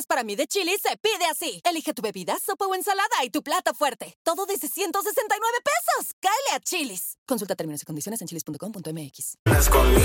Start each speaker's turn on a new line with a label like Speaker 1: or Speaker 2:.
Speaker 1: para mí de Chili's se pide así. Elige tu bebida, sopa o ensalada y tu plato fuerte. Todo desde 169 pesos. ¡Cáele a Chili's! Consulta términos y condiciones en chilis.com.mx.